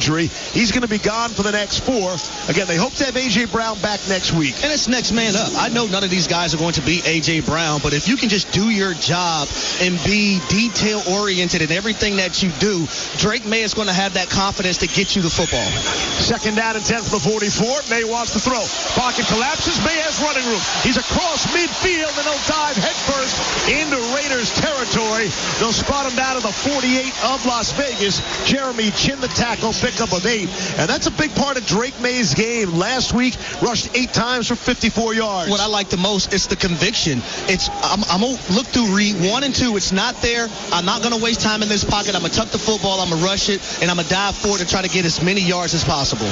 injury. He's going to be gone for the next 4. Again, they hope to have A.J. Brown back next week. And it's next man up. I know none of these guys are going to be A.J. Brown, but if you can just do your job and be detail-oriented in everything that you do, Drake Maye is going to have that confidence to get you the football. 2nd down and 10 for the 44. Maye wants to throw. Pocket collapses. Maye has running room. He's across midfield, and he'll dive headfirst into Raiders territory. They'll spot him down to the 48 of Las Vegas. Jeremy Chin, the tackle, pickup of 8. And that's a big part of Drake Maye's game. Last week, rushed 8 times for 54 yards. What I like the most is the conviction. I'm going to look through read 1 and 2. It's not there. I'm not going to waste time in this pocket. I'm going to tuck the football. I'm going to rush it, and I'm going to dive forward and try to get as many yards as possible.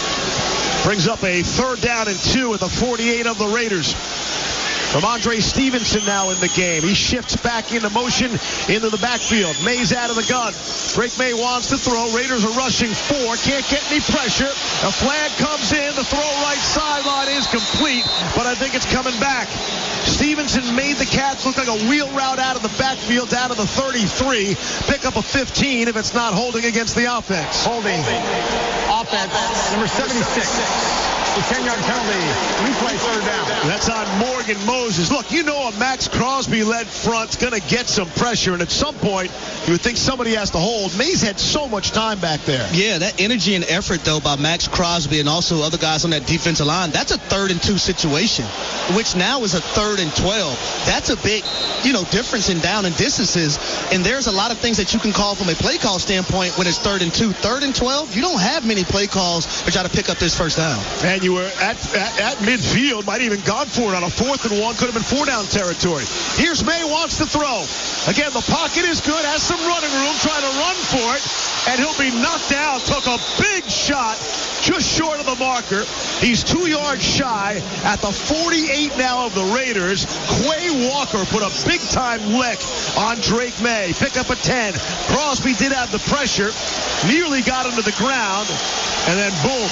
Brings up a 3rd down and 2 at the 48 of the Raiders. Ramondre Stevenson now in the game. He shifts back into motion into the backfield. Maye's out of the gun. Drake Maye wants to throw. Raiders are rushing 4. Can't get any pressure. A flag comes in. The throw right sideline is complete, but I think it's coming back. Stevenson made the Cats look like a wheel route out of the backfield down to the 33. Pick up a 15 if it's not holding against the offense. Holding. Offense, number 76. The 10-yard penalty. Replay 3rd down. That's on Morgan Moses. Look, you know a Max Crosby-led front's going to get some pressure, and at some point, you would think somebody has to hold. Maye's had so much time back there. Yeah, that energy and effort, though, by Max Crosby and also other guys on that defensive line, that's a 3rd and 2 situation, which now is a 3rd and 12. That's a big, difference in down and distances, and there's a lot of things that you can call from a play call standpoint when it's 3rd and 2. 3rd and 12, you don't have many play calls to try to pick up this first down. And you were at midfield, might even gone for it on a 4th and 1, could have been 4-down territory. Here's Maye, wants to throw. Again, the pocket is good, has some running room, trying to run for it, and he'll be knocked down. Took a big shot just short of the marker. He's 2 yards shy at the 48 now of the Raiders. Quay Walker put a big-time lick on Drake Maye. Pick up a 10. Crosby did have the pressure, nearly got him to the ground, and then boom.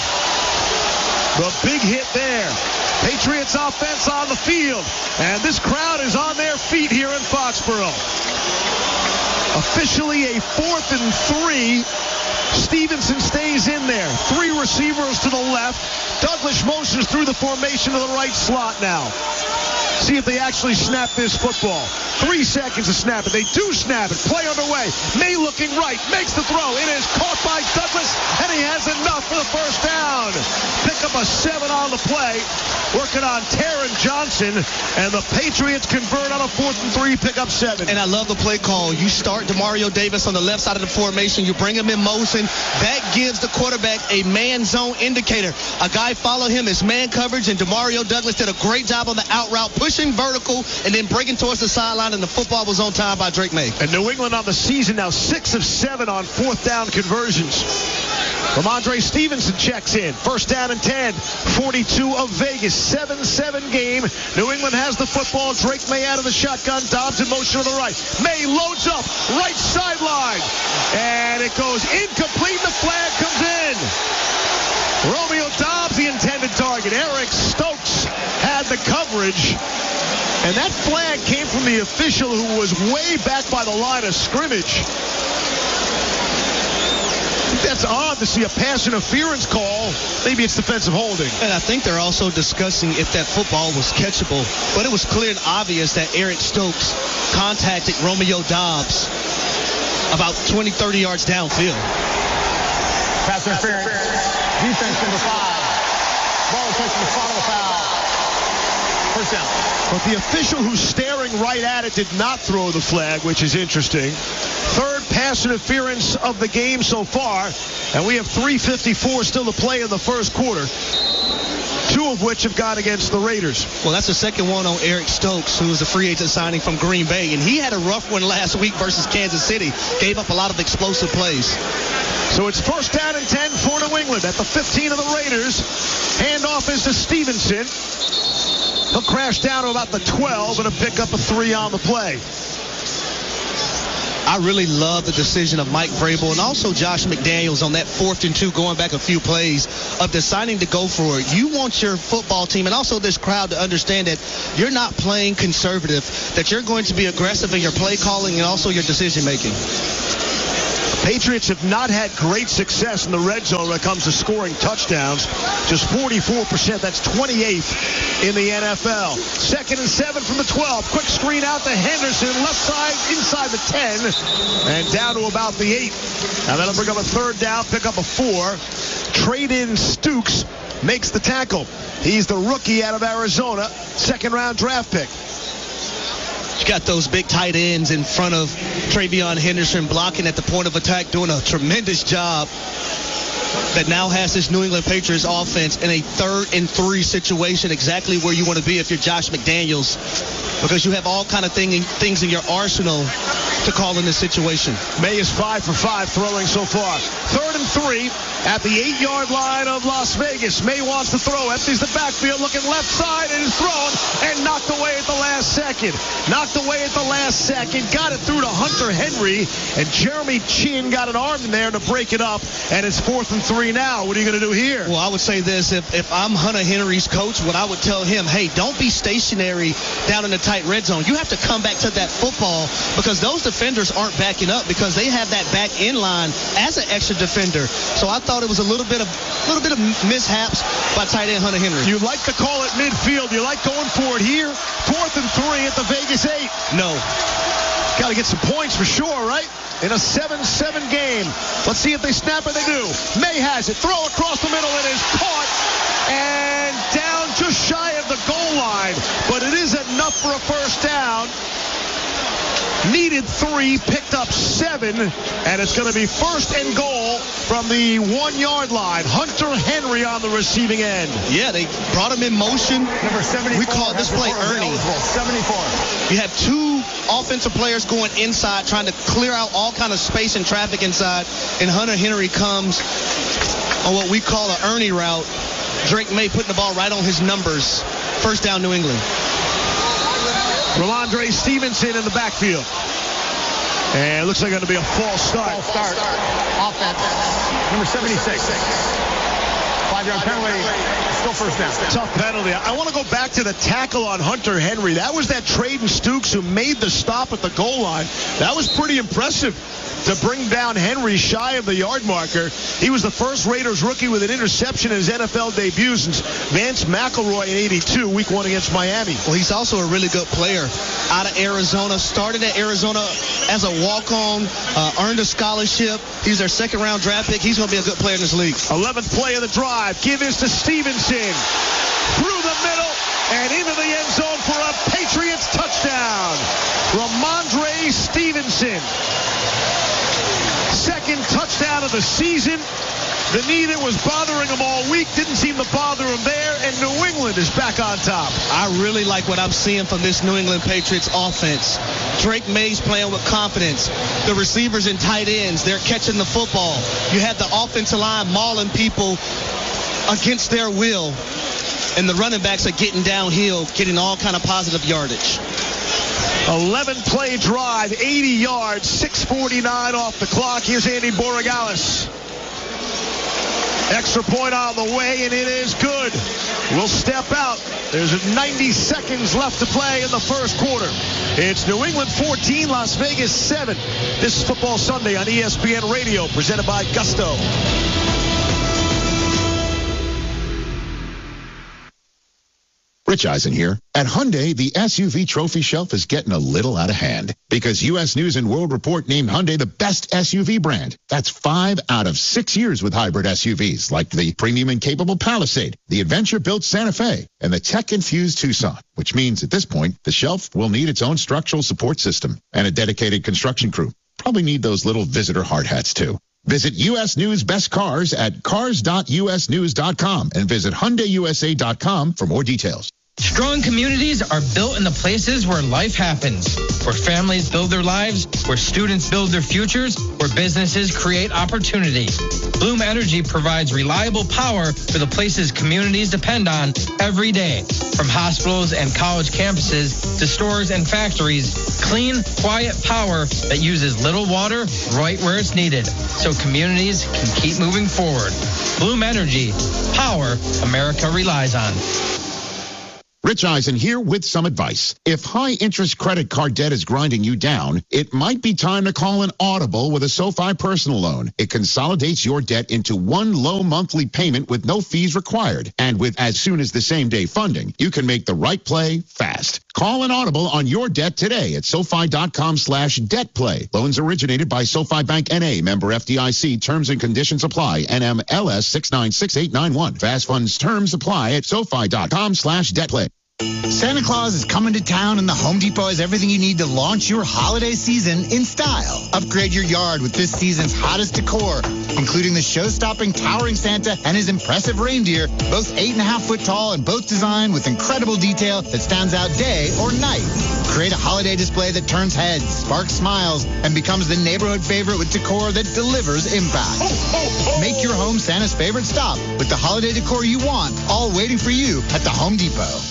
The big hit there. Patriots offense on the field. And this crowd is on their feet here in Foxborough. Officially a 4th and 3. Stevenson stays in there. 3 receivers to the left. Douglas motions through the formation to the right slot now. See if they actually snap this football. 3 seconds to snap it. They do snap it. Play underway. Maye looking right. Makes the throw. It is caught by Douglas, and he has enough for the first down. Pick up a 7 on the play. Working on Taron Johnson, and the Patriots convert on a 4th and 3, pick up 7. And I love the play call. You start Demario Davis on the left side of the formation. You bring him in motion. That gives the quarterback a man zone indicator. A guy follow him as man coverage, and Demario Douglas did a great job on the out route, pushing vertical and then breaking towards the sideline, and the football was on time by Drake Maye. And New England on the season now 6 of 7 on 4th down conversions. Ramondre Stevenson checks in. 1st down and 10. 42 of Vegas. 7-7 game. New England has the football. Drake Maye out of the shotgun. Dobbs in motion to the right. Maye loads up. Right sideline. And it goes incomplete. The flag comes in. Romeo Dobbs, the intended target. Eric Stokes had the coverage. And that flag came from the official who was way back by the line of scrimmage. That's odd to see a pass interference call. Maybe it's defensive holding. And I think they're also discussing if that football was catchable. But it was clear and obvious that Eric Stokes contacted Romeo Dobbs about 20, 30 yards downfield. Pass interference. Defense number 5. Ball taken the spot of the foul. First down. But the official who's staring right at it did not throw the flag, which is interesting. 3rd pass interference of the game so far, and we have 3:54 still to play in the first quarter. 2 of which have gone against the Raiders. Well, that's the second one on Eric Stokes, who was a free agent signing from Green Bay, and he had a rough one last week versus Kansas City. Gave up a lot of explosive plays. So it's 1st down and 10 for New England at the 15 of the Raiders. Handoff is to Stevenson. He'll crash down to about the 12 and a pick up a 3 on the play. I really love the decision of Mike Vrabel and also Josh McDaniels on that 4th and 2, going back a few plays, of deciding to go for it. You want your football team and also this crowd to understand that you're not playing conservative, that you're going to be aggressive in your play calling and also your decision making. Patriots have not had great success in the red zone when it comes to scoring touchdowns. Just 44%. That's 28th in the NFL. 2nd and 7 from the 12. Quick screen out to Henderson. Left side, inside the 10. And down to about the 8. Now that'll bring up a 3rd down, pick up a 4. Trade in Stukes makes the tackle. He's the rookie out of Arizona. 2nd-round draft pick. You got those big tight ends in front of Travion Henderson blocking at the point of attack, doing a tremendous job. That now has this New England Patriots offense in a 3rd and 3 situation, exactly where you want to be if you're Josh McDaniels, because you have all kind of things in your arsenal to call in this situation. May is 5 for 5 throwing so far. 3rd and 3 at the 8-yard line of Las Vegas. May wants to throw, empties the backfield, looking left side, and is thrown and knocked away at the last second. Got it through to Hunter Henry, and Jeremy Chin got an arm in there to break it up, and it's 4th and 3 now. What are you going to do here? Well, I would say this. If I'm Hunter Henry's coach, what I would tell him, hey, don't be stationary down in the tight red zone. You have to come back to that football, because those defenders aren't backing up, because they have that back end line as an extra defender. So I thought it was a little bit of mishaps by tight end Hunter Henry. You like to call it midfield. You like going for it here. 4th and 3 at the Vegas 8. No. Got to get some points for sure, right? In a 7-7 game. Let's see if they snap it. They do. May has it. Throw across the middle. It is caught and down just shy of the goal line. But it is enough for a first down. Needed 3, picked up 7, and it's going to be 1st and goal from the 1-yard line. Hunter Henry on the receiving end. Yeah, they brought him in motion. Number 74. We call this play Ernie. 74. You have 2 offensive players going inside, trying to clear out all kind of space and traffic inside, and Hunter Henry comes on what we call an Ernie route. Drake May putting the ball right on his numbers. First down, New England. Ramondre Stevenson in the backfield. And it looks like it's going to be a false start. Offense. Number 76. 5-yard penalty. Still first down. Tough penalty. I want to go back to the tackle on Hunter Henry. That was that Trade in Stukes who made the stop at the goal line. That was pretty impressive to bring down Henry shy of the yard marker. He was the first Raiders rookie with an interception in his NFL debut since Vance McElroy in '82, week 1 against Miami. Well, he's also a really good player out of Arizona. Started at Arizona as a walk-on, earned a scholarship. He's their 2nd-round draft pick. He's going to be a good player in this league. 11th play of the drive. Give is to Stevenson. Through the middle and into the end zone for a Patriots touchdown. Ramondre Stevenson. 2nd touchdown of the season. The knee that was bothering him all week didn't seem to bother him there, and New England is back on top. I really like what I'm seeing from this New England Patriots offense. Drake May's playing with confidence. The receivers and tight ends, they're catching the football. You have the offensive line mauling people against their will, and the running backs are getting downhill, getting all kind of positive yardage. 11-play drive, 80 yards, 6:49 off the clock. Here's Andy Borregales. Extra point on the way, and it is good. We'll step out. There's 90 seconds left to play in the first quarter. It's New England 14, Las Vegas 7. This is Football Sunday on ESPN Radio, presented by Gusto. Rich Eisen here. At Hyundai, the SUV trophy shelf is getting a little out of hand because U.S. News & World Report named Hyundai the best SUV brand. That's 5 out of 6 years with hybrid SUVs like the premium and capable Palisade, the adventure-built Santa Fe, and the tech-infused Tucson, which means at this point, the shelf will need its own structural support system and a dedicated construction crew. Probably need those little visitor hard hats, too. Visit U.S. News Best Cars at cars.usnews.com and visit HyundaiUSA.com for more details. Strong communities are built in the places where life happens, where families build their lives, where students build their futures, where businesses create opportunity. Bloom Energy provides reliable power for the places communities depend on every day. From hospitals and college campuses to stores and factories, clean, quiet power that uses little water right where it's needed, so communities can keep moving forward. Bloom Energy, power America relies on. Rich Eisen here with some advice. If high-interest credit card debt is grinding you down, it might be time to call an Audible with a SoFi personal loan. It consolidates your debt into one low monthly payment with no fees required. And with as soon as the same-day funding, you can make the right play fast. Call an Audible on your debt today at SoFi.com/debtplay. Loans originated by SoFi Bank N.A. Member FDIC. Terms and conditions apply. NMLS 696891. Fast funds terms apply at SoFi.com/debtplay. Santa Claus is coming to town, and the Home Depot has everything you need to launch your holiday season in style. Upgrade your yard with this season's hottest decor, including the show-stopping towering Santa and his impressive reindeer, both 8.5 foot tall and both designed with incredible detail that stands out day or night. Create a holiday display that turns heads, sparks smiles, and becomes the neighborhood favorite with decor that delivers impact. Make your home Santa's favorite stop with the holiday decor you want, all waiting for you at the Home Depot.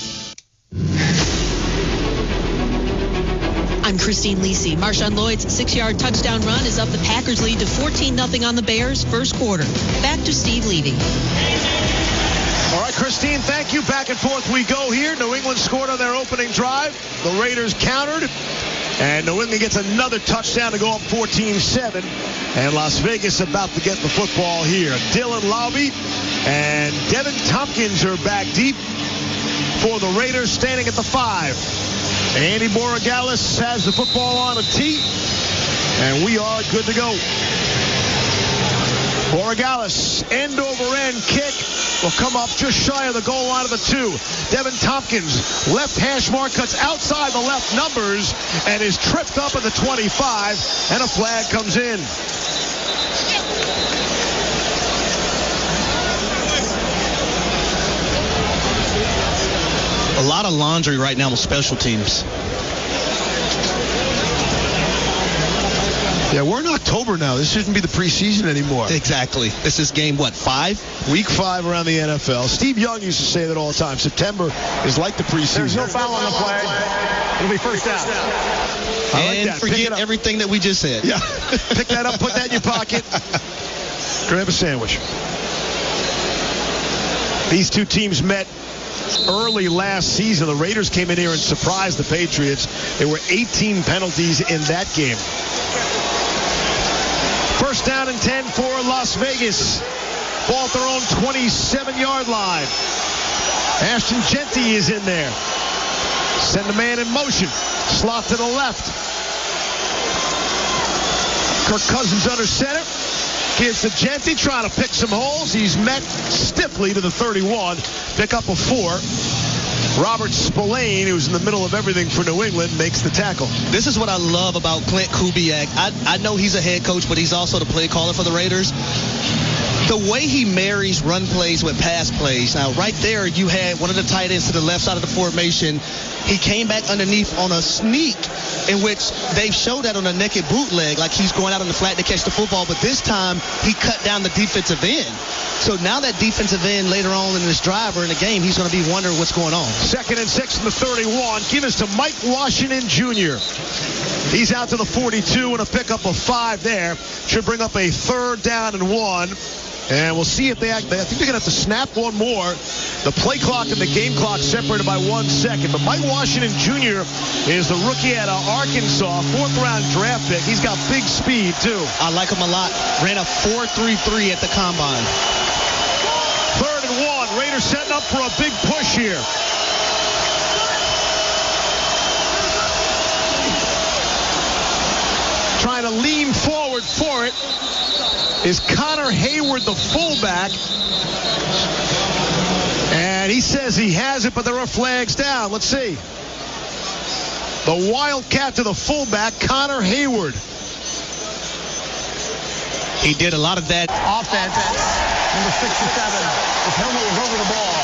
I'm Christine Lisi. Marshawn Lloyd's 6-yard touchdown run is up the Packers' lead to 14-0 on the Bears first quarter. Back to Steve Levy. All right, Christine, thank you. Back and forth we go here. New England scored on their opening drive. The Raiders countered. And New England gets another touchdown to go up 14-7. And Las Vegas about to get the football here. Dylan Laube and Devin Tompkins are back deep for the Raiders, standing at the 5. Andy Borregales has the football on a tee, and we are good to go. Borregales, end-over-end kick, will come up just shy of the goal line of the 2. Devin Tompkins, left hash mark, cuts outside the left numbers, and is tripped up at the 25, and a flag comes in. A lot of laundry right now with special teams. Yeah, we're in October now. This shouldn't be the preseason anymore. Exactly. This is game, 5? Week 5 around the NFL. Steve Young used to say that all the time. September is like the preseason. There's no foul on the play. It'll be first down. And forget everything that we just said. Yeah. Pick that up, put that in your pocket. Grab a sandwich. These two teams met early last season. The Raiders came in here and surprised the Patriots. There were 18 penalties in that game. First down and 10 for Las Vegas. Ball at their own 27-yard line. Ashton Jeanty is in there. Send a man in motion. Slot to the left. Kirk Cousins under center. Gives to Jeanty, trying to pick some holes. He's met stiffly to the 31. Pick up a 4. Robert Spillane, who's in the middle of everything for New England, makes the tackle. This is what I love about Clint Kubiak. I know he's a head coach, but he's also the play caller for the Raiders. The way he marries run plays with pass plays. Now, right there, you had one of the tight ends to the left side of the formation. He came back underneath on a sneak, in which they've showed that on a naked bootleg, like he's going out on the flat to catch the football, but this time he cut down the defensive end. So now that defensive end later on in this drive or in the game, he's going to be wondering what's going on. 2nd and 6 in the 31. Give us to Mike Washington Jr. He's out to the 42 and a pickup of 5 there. Should bring up a 3rd down and 1. And we'll see if I think they're going to have to snap one more. The play clock and the game clock separated by 1 second. But Mike Washington Jr. is the rookie out of Arkansas, 4th-round draft pick. He's got big speed, too. I like him a lot. Ran a 4.33 at the combine. 3rd and 1. Raiders setting up for a big push here. Trying to lean forward for it is Connor Hayward, the fullback. And he says he has it, but there are flags down. Let's see. The Wildcat to the fullback, Connor Hayward. He did a lot of that. Offense, number 67. His helmet was over the ball.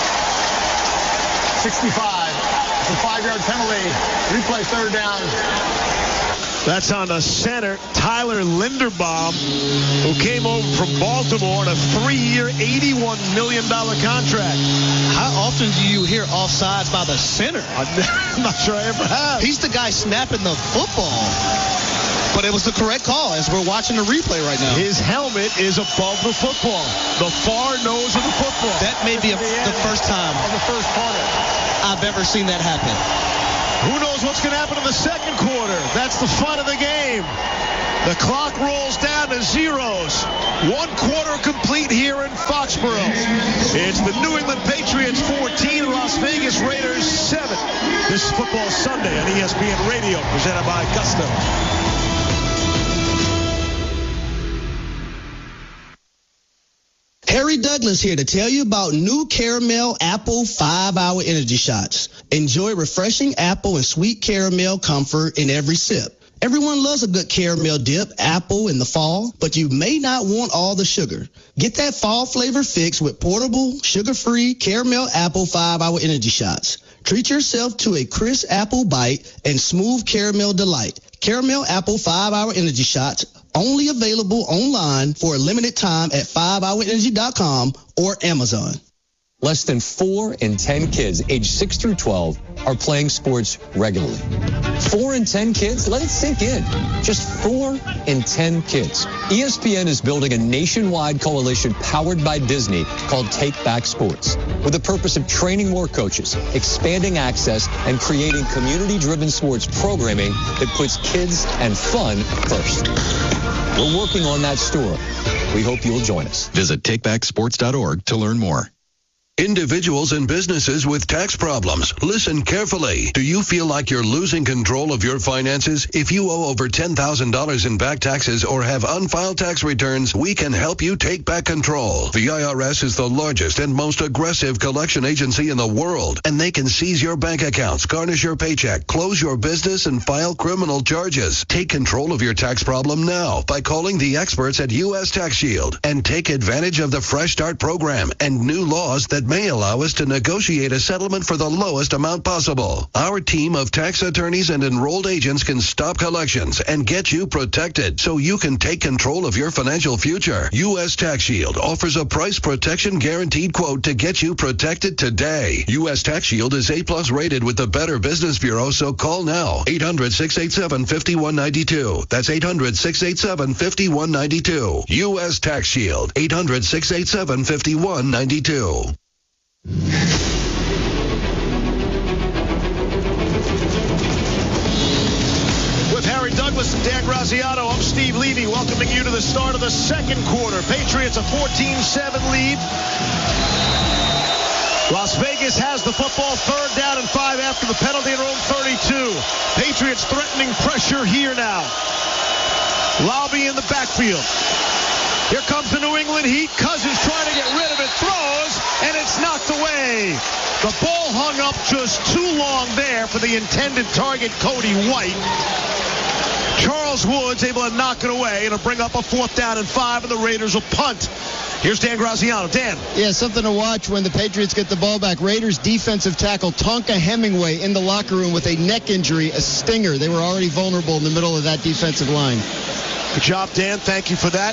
65. It's a 5-yard penalty. Replay 3rd down. That's on the center, Tyler Linderbaum, who came over from Baltimore on a 3-year, $81 million contract. How often do you hear offsides by the center? I'm not sure I ever have. He's the guy snapping the football. But it was the correct call as we're watching the replay right now. His helmet is above the football, the far nose of the football. That may be the first time. Of the first quarter. I've ever seen that happen. Who knows what's going to happen in the second quarter? That's the fun of the game. The clock rolls down to zeros. 1 quarter complete here in Foxborough. It's the New England Patriots 14, Las Vegas Raiders 7. This is Football Sunday on ESPN Radio, presented by Gusto. Harry Douglas here to tell you about new Caramel Apple 5-Hour Energy Shots. Enjoy refreshing apple and sweet caramel comfort in every sip. Everyone loves a good caramel dip, apple in the fall, but you may not want all the sugar. Get that fall flavor fix with portable, sugar-free Caramel Apple 5-Hour Energy Shots. Treat yourself to a crisp apple bite and smooth caramel delight. Caramel Apple 5-Hour Energy Shots, only available online for a limited time at 5hourenergy.com or Amazon. Less than 4 in 10 kids aged 6 through 12 are playing sports regularly. 4 in 10 kids? Let it sink in. Just 4 in 10 kids. ESPN is building a nationwide coalition powered by Disney called Take Back Sports, with the purpose of training more coaches, expanding access, and creating community-driven sports programming that puts kids and fun first. We're working on that story. We hope you'll join us. Visit takebacksports.org to learn more. Individuals and businesses with tax problems, listen carefully. Do you feel like you're losing control of your finances? If you owe over $10,000 in back taxes or have unfiled tax returns, we can help you take back control. The IRS is the largest and most aggressive collection agency in the world, and they can seize your bank accounts, garnish your paycheck, close your business, and file criminal charges. Take control of your tax problem now by calling the experts at U.S. Tax Shield and take advantage of the Fresh Start program and new laws that may allow us to negotiate a settlement for the lowest amount possible. Our team of tax attorneys and enrolled agents can stop collections and get you protected so you can take control of your financial future. U.S. Tax Shield offers a price protection guaranteed quote to get you protected today. U.S. Tax Shield is A+ rated with the Better Business Bureau, so call now. 800-687-5192. That's 800-687-5192. U.S. Tax Shield. 800-687-5192. With Harry Douglas and Dan Graziano, I'm Steve Levy, welcoming you to the start of the second quarter. Patriots a 14-7 lead. Las Vegas has the football, 3rd down and 5 after the penalty at their own 32. Patriots threatening pressure here now. Lobby in the backfield. Here comes the New England Heat. Cousins trying to get rid of it, throws, and it's knocked away. The ball hung up just too long there for the intended target, Cody White. Charles Woods able to knock it away. It'll bring up a 4th down and 5, and the Raiders will punt. Here's Dan Graziano. Dan. Yeah, something to watch when the Patriots get the ball back. Raiders defensive tackle Tonka Hemingway in the locker room with a neck injury, a stinger. They were already vulnerable in the middle of that defensive line. Good job, Dan. Thank you for that.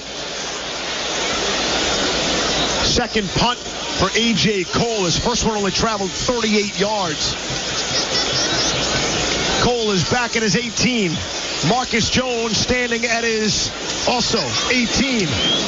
Second punt for A.J. Cole. His first one only traveled 38 yards. Cole is back at his 18. Marcus Jones standing at his also 18.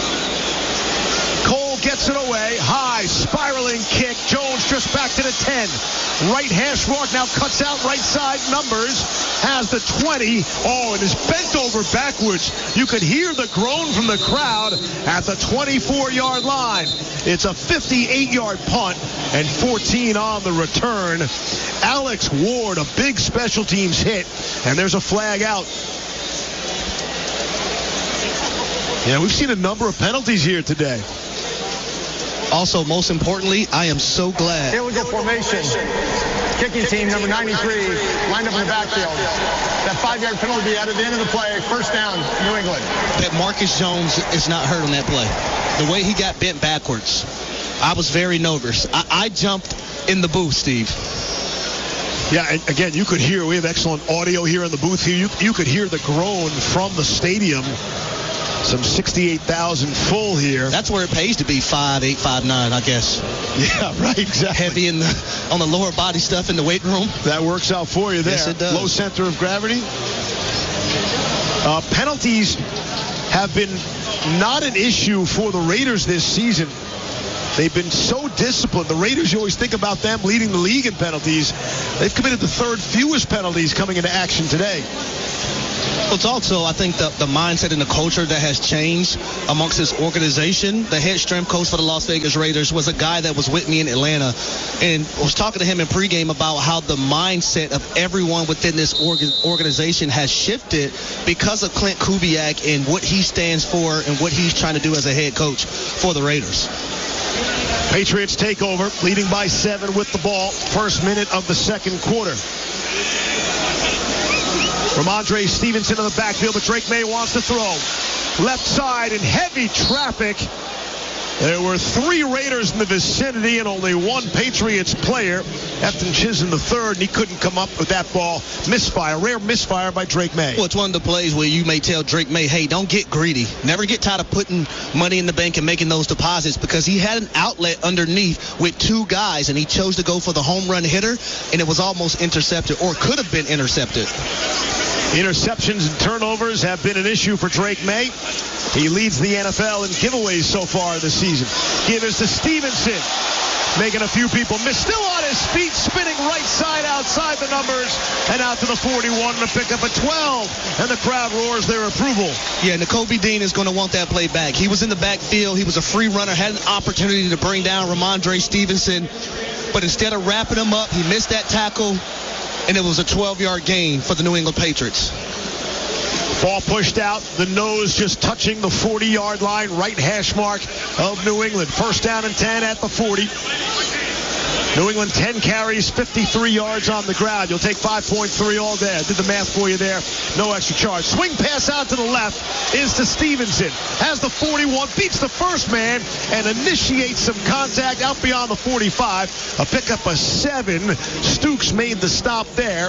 Cole gets it away. High, spiraling kick. Jones just back to the 10. Right hash mark now cuts out right side. Numbers has the 20. Oh, and is bent over backwards. You could hear the groan from the crowd at the 24-yard line. It's a 58-yard punt and 14 on the return. Alex Ward, a big special teams hit, and there's a flag out. Yeah, we've seen a number of penalties here today. Also, most importantly, I am so glad. Here we go, formation. Kicking team, number 93, lined up in the backfield. That 5-yard penalty at the end of the play. First down, New England. That Marcus Jones is not hurt on that play. The way he got bent backwards, I was very nervous. I jumped in the booth, Steve. Yeah, and again, you could hear, we have excellent audio here in the booth here. You could hear the groan from the stadium. Some 68,000 full here. That's where it pays to be 5'8", 5'9", I guess. Yeah, right, exactly. Heavy on the lower body stuff in the weight room. That works out for you there. Yes, it does. Low center of gravity. Penalties have been not an issue for the Raiders this season. They've been so disciplined. The Raiders, you always think about them leading the league in penalties. They've committed the third fewest penalties coming into action today. Well, it's also, I think, the mindset and the culture that has changed amongst this organization. The head strength coach for the Las Vegas Raiders was a guy that was with me in Atlanta, and was talking to him in pregame about how the mindset of everyone within this organization has shifted because of Clint Kubiak and what he stands for and what he's trying to do as a head coach for the Raiders. Patriots take over, leading by 7 with the ball. First minute of the second quarter. Ramondre Stevenson in the backfield, but Drake May wants to throw. Left side in heavy traffic. There were 3 Raiders in the vicinity and only 1 Patriots player. Efton Chisholm III, and he couldn't come up with that ball. Misfire, rare misfire by Drake May. Well, it's one of the plays where you may tell Drake May, hey, don't get greedy. Never get tired of putting money in the bank and making those deposits, because he had an outlet underneath with 2 guys, and he chose to go for the home run hitter, and it was almost intercepted, or could have been intercepted. Interceptions and turnovers have been an issue for Drake May. He leads the NFL in giveaways so far this season. Give is to Stevenson. Making a few people miss. Still on his feet, spinning right side outside the numbers. And out to the 41 to pick up a 12. And the crowd roars their approval. Yeah, Nakobe Dean is going to want that play back. He was in the backfield. He was a free runner. Had an opportunity to bring down Ramondre Stevenson. But instead of wrapping him up, he missed that tackle. And it was a 12-yard gain for the New England Patriots. Ball pushed out, the nose just touching the 40-yard line, right hash mark of New England. First down and 10 at the 40. New England 10 carries, 53 yards on the ground. You'll take 5.3 all day. I did the math for you there. No extra charge. Swing pass out to the left is to Stevenson. Has the 41, beats the first man, and initiates some contact out beyond the 45. A pickup of 7. Stukes made the stop there.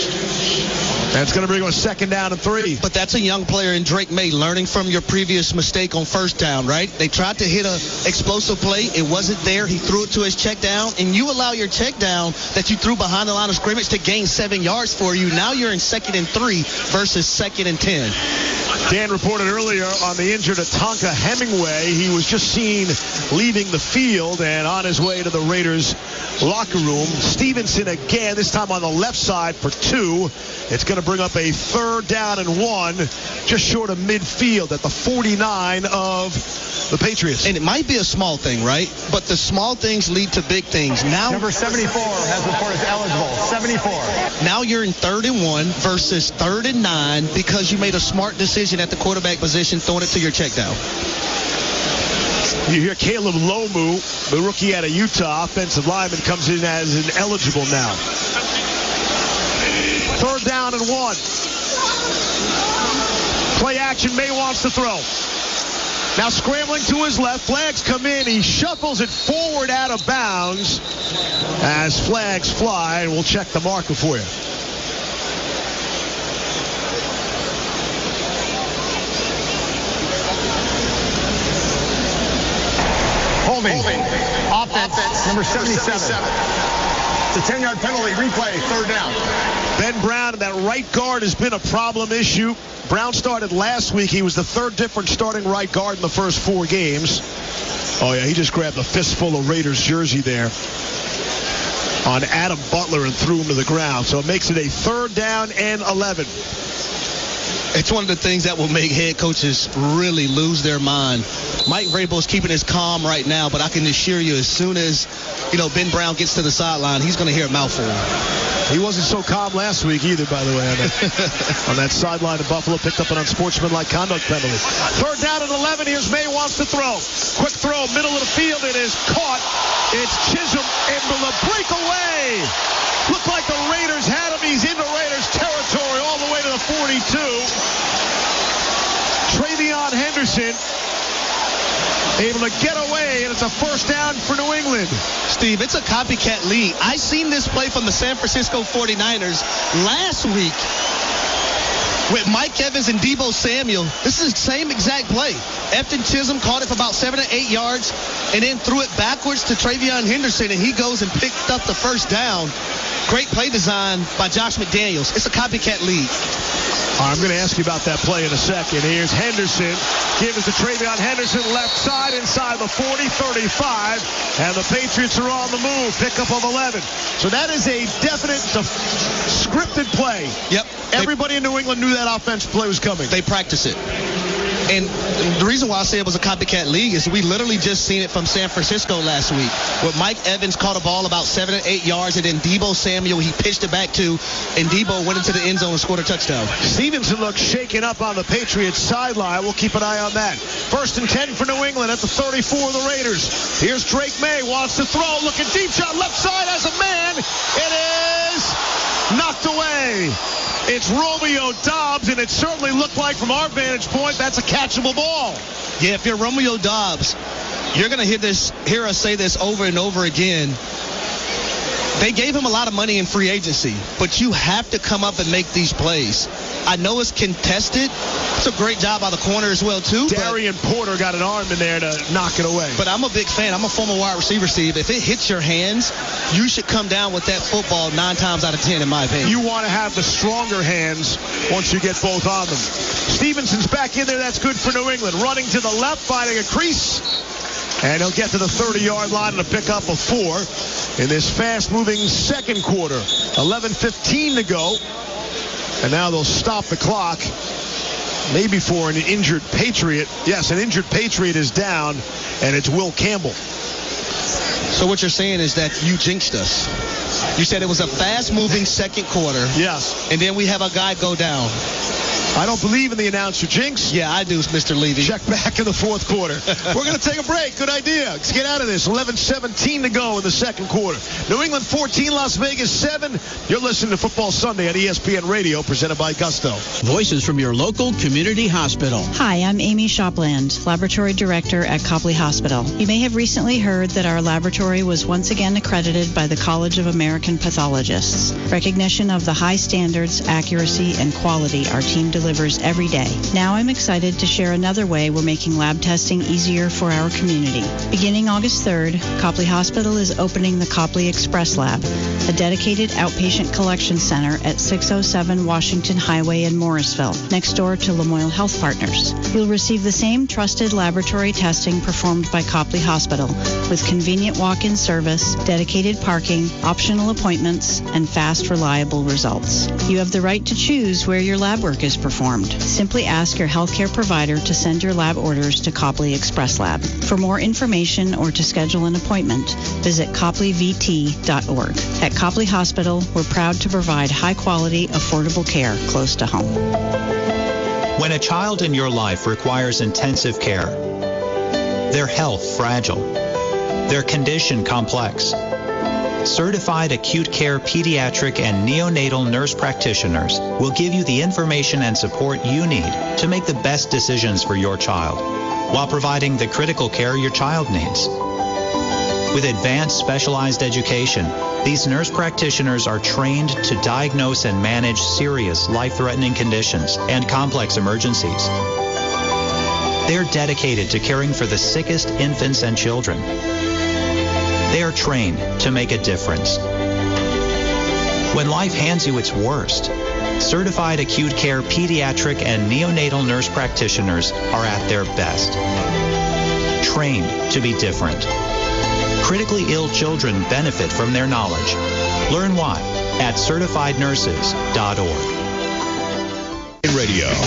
That's going to bring a second down and 3. But that's a young player in Drake May learning from your previous mistake on first down, right? They tried to hit an explosive play. It wasn't there. He threw it to his check down. And you allow your check down that you threw behind the line of scrimmage to gain 7 yards for you. Now you're in 2nd and 3 versus 2nd and 10. Dan reported earlier on the injured Tonka Hemingway. He was just seen leaving the field and on his way to the Raiders locker room. Stevenson again, this time on the left side for 2. It's going to bring up a 3rd down and 1, just short of midfield at the 49 of the Patriots. And it might be a small thing, right? But the small things lead to big things. Now, number 74 has reported eligible. 74. Now you're in 3rd and 1 versus 3rd and 9 because you made a smart decision at the quarterback position, throwing it to your check down. You hear Caleb Lomu, the rookie out of Utah, offensive lineman, comes in as an eligible now. 3rd down and 1. Play action. May wants to throw. Now scrambling to his left. Flags come in. He shuffles it forward out of bounds as flags fly. And we'll check the marker for you. Holding. Offense. Number 77. It's a 10-yard penalty. Replay. 3rd down. Ben Brown, and that right guard has been a problem issue. Brown started last week. He was the 3rd different starting right guard in the first 4 games. Oh, yeah, he just grabbed a fistful of Raiders jersey there on Adam Butler and threw him to the ground. So it makes it a 3rd down and 11. It's one of the things that will make head coaches really lose their mind. Mike Vrabel's keeping his calm right now, but I can assure you, as soon as Ben Brown gets to the sideline, he's going to hear a mouthful. He wasn't so calm last week either, by the way, on that sideline of Buffalo. Picked up an unsportsmanlike conduct penalty. 3rd down and 11. Here's May wants to throw. Quick throw, middle of the field. It is caught. It's Chisholm able to break away. Looked like the Raiders had him. He's into Raiders territory all the way to the 42. Travion Henderson able to get away, and it's a 1st down for New England. Steve, it's a copycat league. I seen this play from the San Francisco 49ers last week with Mike Evans and Deebo Samuel. This is the same exact play. Efton Chisholm caught it for about 7 or 8 yards and then threw it backwards to Travion Henderson, and he goes and picked up the 1st down. Great play design by Josh McDaniels. It's a copycat league. I'm going to ask you about that play in a second. Here's Henderson. Give it to Travion Henderson, left side, inside the 40, 35. And the Patriots are on the move. Pickup of 11. So that is a definite scripted play. Yep. Everybody in New England knew that offensive play was coming. They practice it. And the reason why I say it was a copycat league is we literally just seen it from San Francisco last week, where Mike Evans caught a ball about 7 or 8 yards, and then Deebo Samuel, he pitched it back to, and Deebo went into the end zone and scored a touchdown. Stevenson looks shaken up on the Patriots sideline. We'll keep an eye on that. 1st and 10 for New England at the 34 of the Raiders. Here's Drake May, wants to throw, looking deep shot, left side has a man. It is knocked away. It's Romeo Doubs, and it certainly looked like from our vantage point that's a catchable ball. Yeah, if you're Romeo Doubs, you're going to hear us say this over and over again. They gave him a lot of money in free agency, but you have to come up and make these plays. I know it's contested. It's a great job by the corner as well, too. Darian Porter got an arm in there to knock it away. But I'm a big fan. I'm a former wide receiver, Steve. If it hits your hands, you should come down with that football 9 times out of 10, in my opinion. You want to have the stronger hands once you get both on them. Stevenson's back in there. That's good for New England. Running to the left, finding a crease. And he'll get to the 30-yard line and a pickup of 4 in this fast-moving second quarter. 11:15 to go. And now they'll stop the clock. Maybe for an injured Patriot. Yes, an injured Patriot is down, and it's Will Campbell. So what you're saying is that you jinxed us. You said it was a fast-moving second quarter. Yes. And then we have a guy go down. I don't believe in the announcer jinx. Yeah, I do, Mr. Levy. Check back in the fourth quarter. We're going to take a break. Good idea. Let's get out of this. 11:17 to go in the second quarter. New England 14, Las Vegas 7. You're listening to Football Sunday on ESPN Radio, presented by Gusto. Voices from your local community hospital. Hi, I'm Amy Shopland, Laboratory Director at Copley Hospital. You may have recently heard that our laboratory was once again accredited by the College of American Pathologists. Recognition of the high standards, accuracy, and quality our team delivers every day. Now I'm excited to share another way we're making lab testing easier for our community. Beginning August 3rd, Copley Hospital is opening the Copley Express Lab, a dedicated outpatient collection center at 607 Washington Highway in Morrisville, next door to Lamoille Health Partners. You'll receive the same trusted laboratory testing performed by Copley Hospital, with convenient walk-in service, dedicated parking, optional appointments, and fast, reliable results. You have the right to choose where your lab work is performed. Simply ask your healthcare provider to send your lab orders to Copley Express Lab. For more information or to schedule an appointment, visit copleyvt.org. At Copley Hospital, we're proud to provide high-quality, affordable care close to home. When a child in your life requires intensive care, their health fragile, their condition complex, certified acute care pediatric and neonatal nurse practitioners will give you the information and support you need to make the best decisions for your child while providing the critical care your child needs. With advanced specialized education, these nurse practitioners are trained to diagnose and manage serious life-threatening conditions and complex emergencies. They're dedicated to caring for the sickest infants and children. They are trained to make a difference. When life hands you its worst, certified acute care pediatric and neonatal nurse practitioners are at their best. Trained to be different. Critically ill children benefit from their knowledge. Learn why at certifiednurses.org. Radio.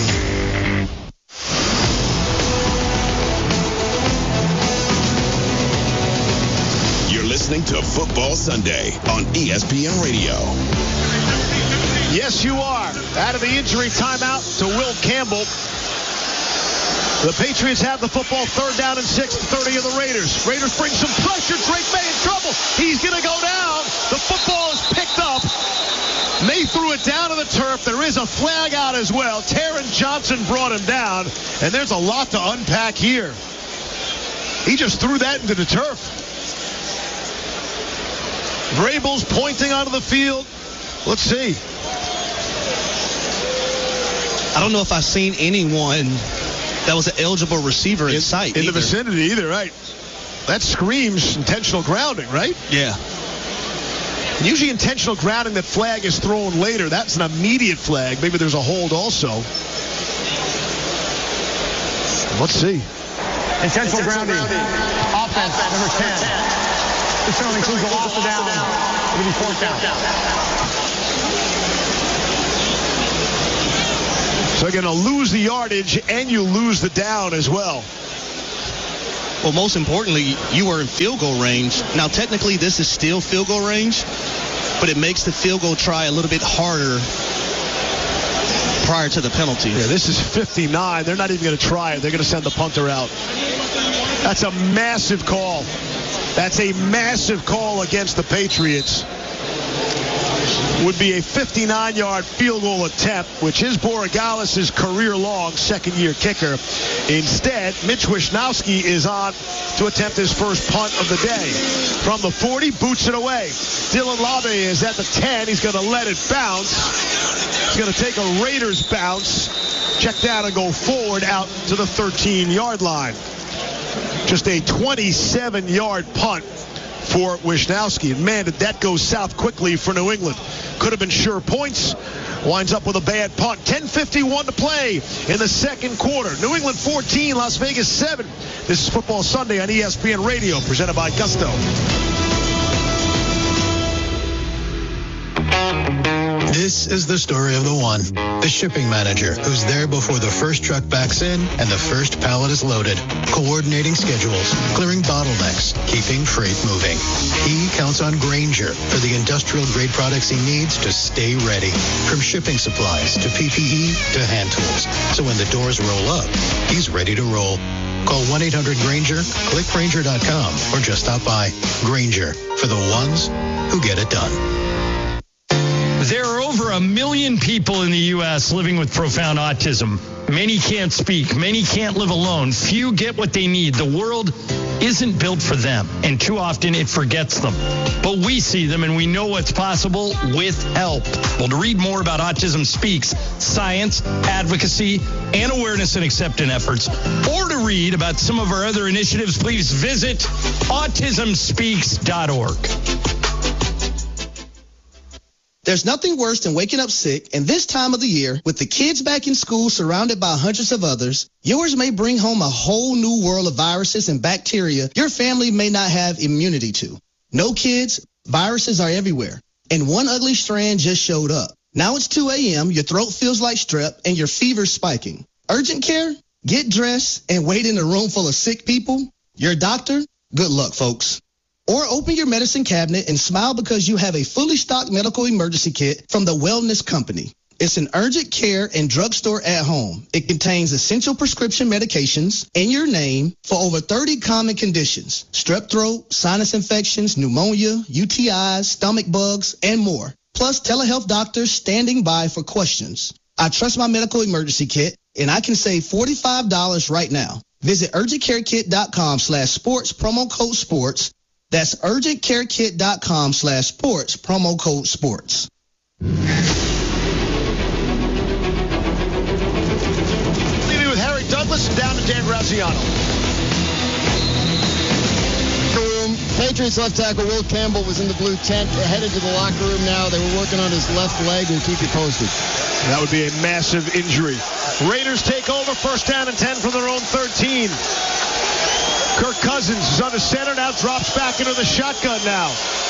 Listening to Football Sunday on ESPN Radio. Yes, you are. Out of the injury timeout to Will Campbell. The Patriots have the football, 3rd down and 6, 30 of the Raiders. Raiders bring some pressure. Drake May in trouble. He's going to go down. The football is picked up. May threw it down to the turf. There is a flag out as well. Taron Johnson brought him down. And there's a lot to unpack here. He just threw that into the turf. Vrabel's pointing onto the field. Let's see. I don't know if I've seen anyone that was an eligible receiver in sight. In the vicinity either, right? That screams intentional grounding, right? Yeah. And usually intentional grounding, that flag is thrown later. That's an immediate flag. Maybe there's a hold also. Let's see. Intentional grounding. Offense, number 10. This only includes a loss of down. It'll be fourth down. So you're going to lose the yardage and you lose the down as well. Well, most importantly, you were in field goal range. Now, technically, this is still field goal range, but it makes the field goal try a little bit harder prior to the penalty. Yeah, this is 59. They're not even going to try it. They're going to send the punter out. That's a massive call. That's a massive call against the Patriots. Would be a 59-yard field goal attempt, which is Borregales' career-long second-year kicker. Instead, Mitch Wishnowsky is on to attempt his first punt of the day. From the 40, boots it away. Dylan Labe is at the 10. He's going to let it bounce. He's going to take a Raiders bounce, check down and go forward out to the 13-yard line. Just a 27-yard punt for Wishnowsky. And man, did that go south quickly for New England. Could have been sure points. Winds up with a bad punt. 10:51 to play in the second quarter. New England 14, Las Vegas 7. This is Football Sunday on ESPN Radio, presented by Gusto. This is the story of the one, the shipping manager, who's there before the first truck backs in and the first pallet is loaded, coordinating schedules, clearing bottlenecks, keeping freight moving. He counts on Grainger for the industrial-grade products he needs to stay ready, from shipping supplies to PPE to hand tools. So when the doors roll up, he's ready to roll. Call 1-800-GRAINGER, click Grainger.com, or just stop by. Grainger, for the ones who get it done. There are over 1 million people in the U.S. living with profound autism. Many can't speak. Many can't live alone. Few get what they need. The world isn't built for them, and too often it forgets them. But we see them, and we know what's possible with help. Well, to read more about Autism Speaks, science, advocacy, and awareness and acceptance efforts, or to read about some of our other initiatives, please visit autismspeaks.org. There's nothing worse than waking up sick, and this time of the year, with the kids back in school surrounded by hundreds of others, yours may bring home a whole new world of viruses and bacteria your family may not have immunity to. No kids, viruses are everywhere, and one ugly strand just showed up. Now it's 2 a.m., your throat feels like strep, and your fever's spiking. Urgent care? Get dressed and wait in a room full of sick people? Your doctor? Good luck, folks. Or open your medicine cabinet and smile because you have a fully stocked medical emergency kit from the Wellness Company. It's an urgent care and drugstore at home. It contains essential prescription medications in your name for over 30 common conditions: strep throat, sinus infections, pneumonia, UTIs, stomach bugs, and more. Plus telehealth doctors standing by for questions. I trust my medical emergency kit, and I can save $45 right now. Visit urgentcarekit.com/sports, promo code sports. That's urgentcarekit.com/sports, promo code sports. Leaving with Harry Douglas and down to Dan Graziano. Patriots left tackle Will Campbell was in the blue tent, headed to the locker room now. They were working on his left leg. We'll keep you posted. That would be a massive injury. Raiders take over, first down and 10 from their own 13. Kirk Cousins is under center now, drops back into the shotgun now.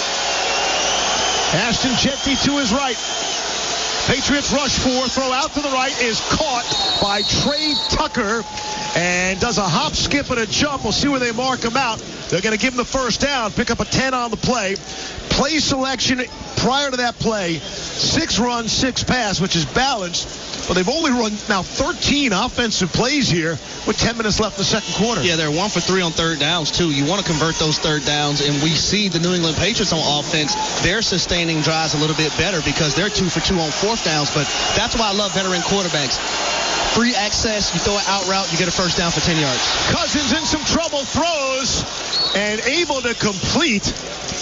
Ashton Jeanty to his right. Patriots rush 4, throw out to the right, is caught by Trey Tucker and does a hop, skip, and a jump. We'll see where they mark him out. They're going to give him the first down, pick up a 10 on the play. Play selection prior to that play, 6 run, 6 pass, which is balanced. But they've only run now 13 offensive plays here with 10 minutes left in the second quarter. Yeah, they're 1 for 3 on third downs, too. You want to convert those third downs, and we see the New England Patriots on offense. They're sustaining drives a little bit better because they're 2 for 2 on fourth downs. But that's why I love veteran quarterbacks. Free access, you throw an out route, you get a first down for 10 yards. Cousins in some trouble, throws, and able to complete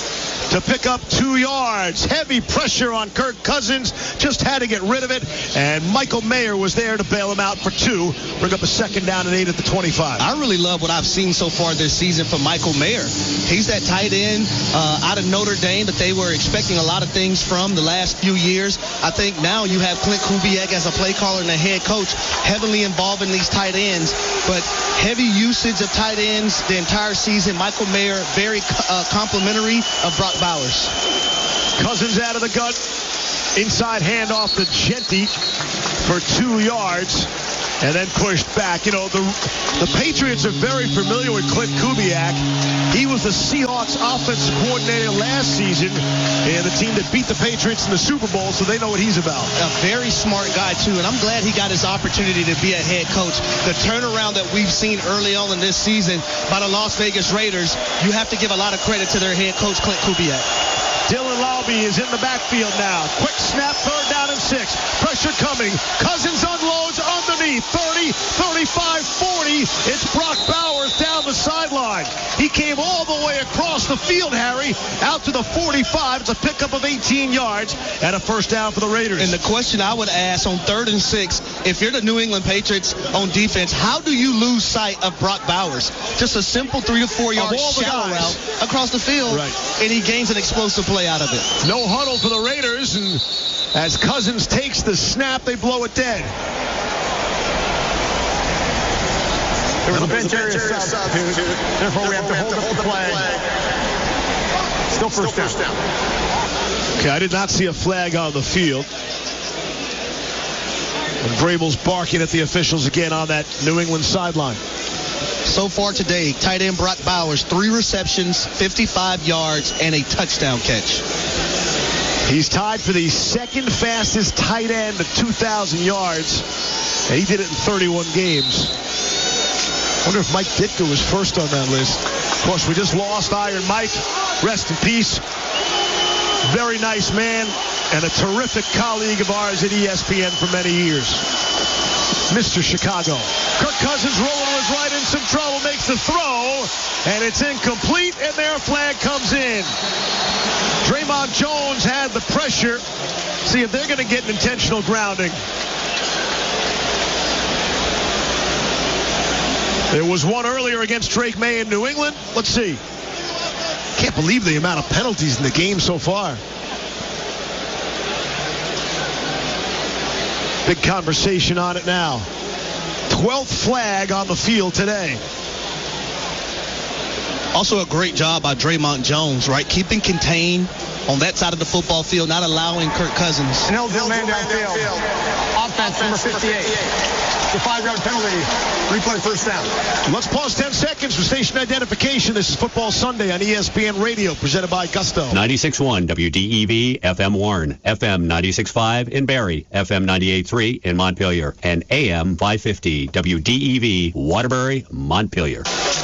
to pick up 2 yards. Heavy pressure on Kirk Cousins. Just had to get rid of it. And Michael Mayer was there to bail him out for 2. Bring up a 2nd down and 8 at the 25. I really love what I've seen so far this season from Michael Mayer. He's that tight end out of Notre Dame that they were expecting a lot of things from the last few years. I think now you have Clint Kubiak as a play caller and a head coach heavily involved in these tight ends. But heavy usage of tight ends the entire season. Michael Mayer, very complimentary of Brock Bowers. Cousins out of the gun. Inside handoff to Jeanty for 2 yards. And then pushed back. You know, the Patriots are very familiar with Clint Kubiak. He was the Seahawks offensive coordinator last season and the team that beat the Patriots in the Super Bowl, so they know what he's about. A very smart guy, too, and I'm glad he got his opportunity to be a head coach. The turnaround that we've seen early on in this season by the Las Vegas Raiders, you have to give a lot of credit to their head coach, Clint Kubiak. Dylan Laube is in the backfield now. Quick snap, 3rd down and 6. Pressure coming. Cousins unloads underneath. 30, 35, 40. It's Brock Bowers down the sideline. He came all the way across the field, Harry, out to the 45. It's a pickup of 18 yards and a 1st down for the Raiders. And the question I would ask on 3rd and 6, if you're the New England Patriots on defense, how do you lose sight of Brock Bowers? Just a simple 3 to 4 yard shallow route across the field, right, and he gains an explosive play out of it. No huddle for the Raiders, and as Cousins takes the snap, they blow it dead. There was a bench area substitute. Therefore, we have to hold the flag. Still first down. Okay, I did not see a flag on the field. And Vrabel's barking at the officials again on that New England sideline. So far today, tight end Brock Bowers, 3 receptions, 55 yards, and a touchdown catch. He's tied for the 2nd fastest tight end at 2,000 yards. And he did it in 31 games. I wonder if Mike Ditka was first on that list. Of course, we just lost Iron Mike. Rest in peace. Very nice man and a terrific colleague of ours at ESPN for many years. Mr. Chicago. Kirk Cousins rolling to his right in some trouble, makes the throw, and it's incomplete, and their flag comes in. Draymond Jones had the pressure. See if they're going to get an intentional grounding. There was one earlier against Drake May in New England. Let's see. Can't believe the amount of penalties in the game so far. Big conversation on it now. 12th flag on the field today. Also a great job by Draymond Jones, right? Keeping contained on that side of the football field, not allowing Kirk Cousins. An eligible man downfield. Offense number 58. The 5-yard penalty. Replay 1st down. Let's pause 10 seconds for station identification. This is Football Sunday on ESPN Radio, presented by Gusto. 96.1 WDEV, FM Warren, FM 96.5 in Barrie, FM 98.3 in Montpelier, and AM 550 WDEV, Waterbury, Montpelier.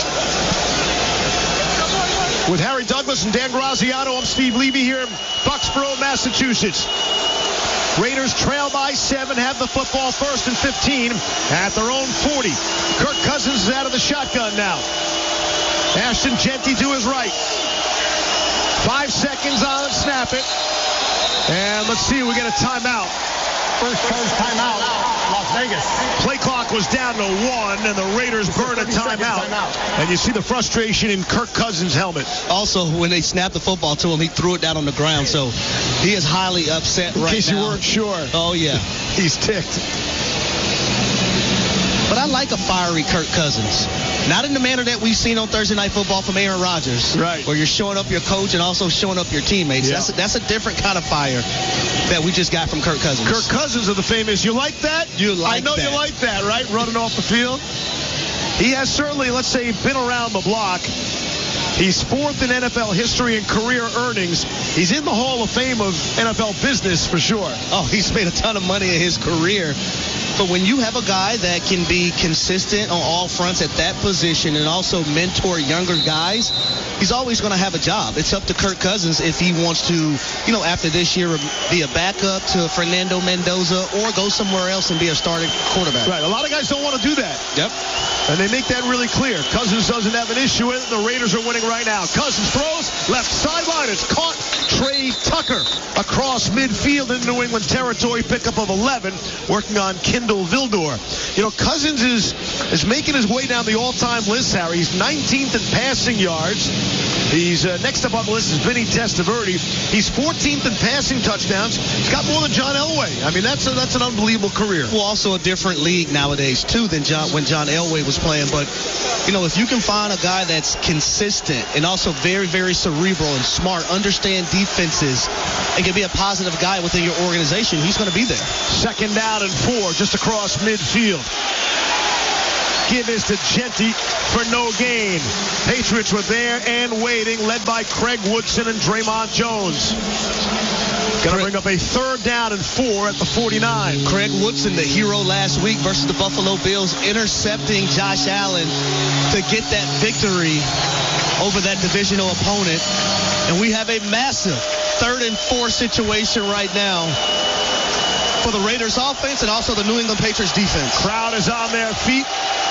With Harry Douglas and Dan Graziano, I'm Steve Levy here in Bucksboro, Massachusetts. Raiders trail by 7, have the football 1st and 15 at their own 40. Kirk Cousins is out of the shotgun now. Ashton Jeanty to his right. 5 seconds on it, snap it. And let's see, we get a timeout. First charge timeout, Las Vegas. Play clock was down to 1, and the Raiders burn a timeout. And you see the frustration in Kirk Cousins' helmet. Also, when they snapped the football to him, he threw it down on the ground, so he is highly upset right now. In case you weren't sure. Oh, yeah. He's ticked. But I like a fiery Kirk Cousins. Not in the manner that we've seen on Thursday Night Football from Aaron Rodgers. Right. Where you're showing up your coach and also showing up your teammates. Yeah. That's a different kind of fire that we just got from Kirk Cousins. Kirk Cousins of the famous, you like that? You like that. I know you like that, right? Running off the field. He has certainly, let's say, been around the block. He's 4th in NFL history and career earnings. He's in the Hall of Fame of NFL business for sure. Oh, he's made a ton of money in his career. But when you have a guy that can be consistent on all fronts at that position and also mentor younger guys, he's always going to have a job. It's up to Kirk Cousins if he wants to, after this year, be a backup to Fernando Mendoza or go somewhere else and be a starting quarterback. Right. A lot of guys don't want to do that. Yep. And they make that really clear. Cousins doesn't have an issue with it. The Raiders are winning right now. Cousins throws left sideline. It's caught. Trey Tucker across midfield in New England territory. Pickup of 11, working on Kindle Vildor. Cousins is making his way down the all-time list, Harry. He's 19th in passing yards. He's next up on the list is Vinny Testaverde. He's 14th in passing touchdowns. He's got more than John Elway. I mean, that's an unbelievable career. Well, also a different league nowadays, too, than when John Elway was playing. But, if you can find a guy that's consistent and also very, very cerebral and smart, understand defenses, and can be a positive guy within your organization, he's going to be there. 2nd down and 4 just across midfield. Give is to Genty for no gain. Patriots were there and waiting, led by Craig Woodson and Draymond Jones. Going to bring up a 3rd down and 4 at the 49. Craig Woodson, the hero last week versus the Buffalo Bills, intercepting Josh Allen to get that victory over that divisional opponent. And we have a massive 3rd and 4 situation right now for the Raiders offense and also the New England Patriots defense. Crowd is on their feet.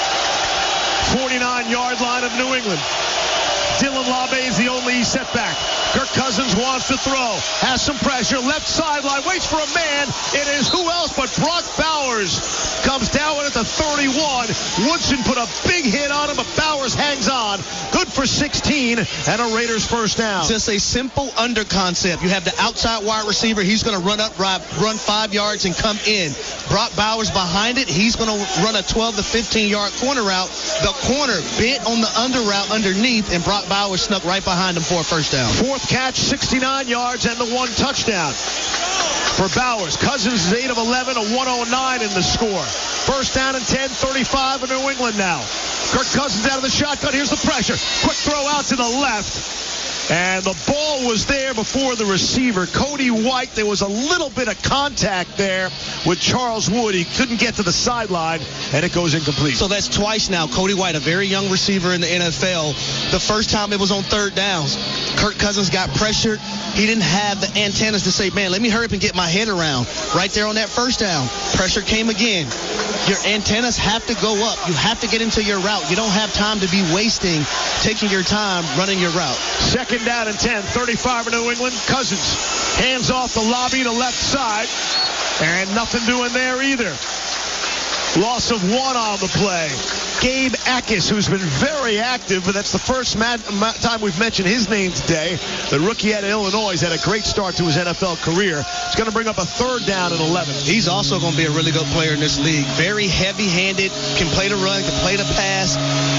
49-yard line of New England. Dylan Labe is the only setback. Kirk Cousins wants to throw. Has some pressure. Left sideline. Waits for a man. It is who else but Brock Bowers. Comes down at the 31. Woodson put a big hit on him, but Bowers hangs on. Good for 16 and a Raiders first down. Just a simple under concept. You have the outside wide receiver. He's going to run 5 yards and come in. Brock Bowers behind it. He's going to run a 12 to 15-yard corner route. The corner bit on the under route underneath, and Brock Bowers snuck right behind him for a first down. 4th catch, 69 yards, and the 1 touchdown for Bowers. Cousins is 8 of 11, a 109 in the score. First down and 10, 35 in New England now. Kirk Cousins out of the shotgun. Here's the pressure. Quick throw out to the left. And the ball was there before the receiver, Cody White. There was a little bit of contact there with Charles Wood. He couldn't get to the sideline, and it goes incomplete. So that's twice now. Cody White, a very young receiver in the NFL. The first time it was on 3rd downs. Kirk Cousins got pressured. He didn't have the antennas to say, man, let me hurry up and get my head around. Right there on that first down. Pressure came again. Your antennas have to go up. You have to get into your route. You don't have time to be taking your time running your route. 2nd down and 10, 35 in New England. Cousins hands off the lobby to left side. And nothing doing there either. Loss of 1 on the play. Gabe Akis, who's been very active, but that's the first time we've mentioned his name today. The rookie out of Illinois has had a great start to his NFL career. It's going to bring up a 3rd down and 11. He's also going to be a really good player in this league. Very heavy-handed, can play the run, can play the pass.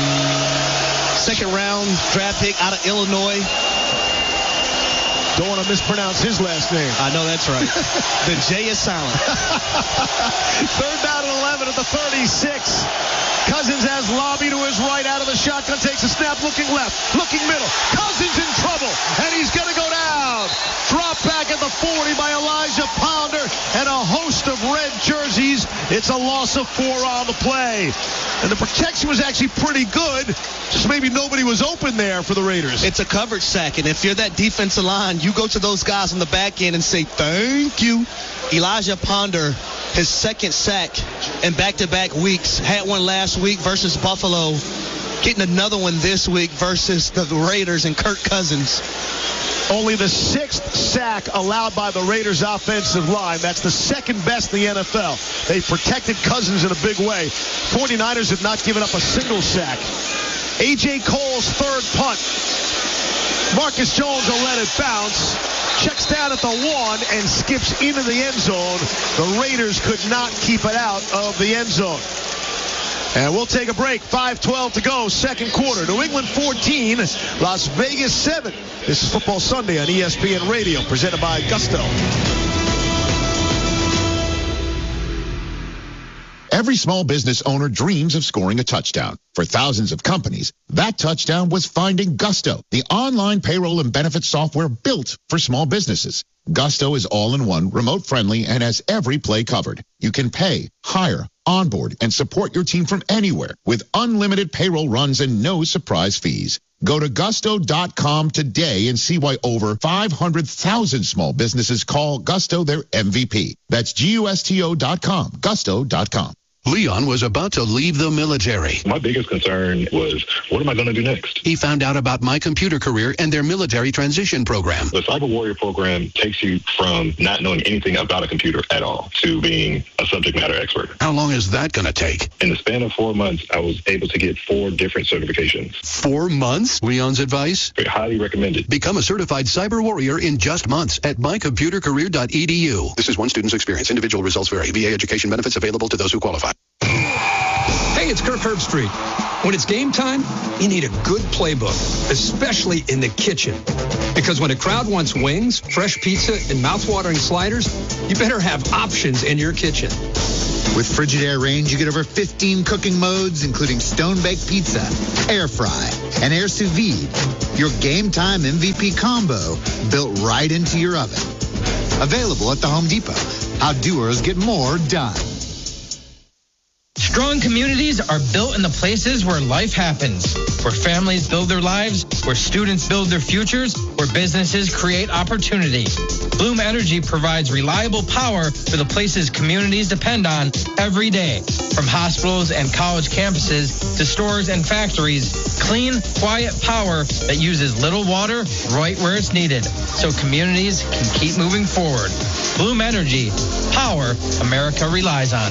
2nd round draft pick out of Illinois. Don't want to mispronounce his last name. I know that's right. The J is silent. 3rd down and 11 at the 36. Cousins has Lobby to his right out of the shotgun. Takes a snap, looking left, looking middle. Cousins in trouble, and he's going to go down. Drop back at the 40 by Elijah Ponder and a host of red jerseys. It's a loss of 4 on the play. And the protection was actually pretty good. Just maybe nobody was open there for the Raiders. It's a coverage sack, and if you're that defensive line, you go to those guys on the back end and say, thank you. Elijah Ponder, his 2nd sack in back-to-back weeks. Had one last week versus Buffalo. Getting another one this week versus the Raiders and Kirk Cousins. Only the 6th sack allowed by the Raiders offensive line. That's the 2nd best in the NFL. They protected Cousins in a big way. 49ers have not given up a single sack. A.J. Cole's 3rd punt. Marcus Jones will let it bounce. Checks down at the 1 and skips into the end zone. The Raiders could not keep it out of the end zone. And we'll take a break. 5:12 to go, 2nd quarter. New England 14, Las Vegas 7. This is Football Sunday on ESPN Radio, presented by Gusto. Every small business owner dreams of scoring a touchdown. For thousands of companies, that touchdown was finding Gusto, the online payroll and benefits software built for small businesses. Gusto is all-in-one, remote-friendly, and has every play covered. You can pay, hire, onboard, and support your team from anywhere with unlimited payroll runs and no surprise fees. Go to gusto.com today and see why over 500,000 small businesses call Gusto their MVP. That's gusto.com, gusto.com. Leon was about to leave the military. My biggest concern was, what am I going to do next? He found out about My Computer Career and their military transition program. The Cyber Warrior program takes you from not knowing anything about a computer at all to being a subject matter expert. How long is that going to take? In the span of 4 months, I was able to get 4 different certifications. 4 months? Leon's advice? Very highly recommended. Become a certified cyber warrior in just months at mycomputercareer.edu. This is one student's experience. Individual results vary. VA education benefits available to those who qualify. Hey, it's Kirk Herbstreit. When it's game time, you need a good playbook, especially in the kitchen. Because when a crowd wants wings, fresh pizza, and mouth-watering sliders, you better have options in your kitchen. With Frigidaire range, you get over 15 cooking modes, including stone-baked pizza, air fry, and air sous vide. Your game time MVP combo built right into your oven. Available at the Home Depot. How doers get more done. Strong communities are built in the places where life happens, where families build their lives, where students build their futures, where businesses create opportunity. Bloom Energy provides reliable power for the places communities depend on every day. From hospitals and college campuses to stores and factories, clean, quiet power that uses little water right where it's needed, so communities can keep moving forward. Bloom Energy, power America relies on.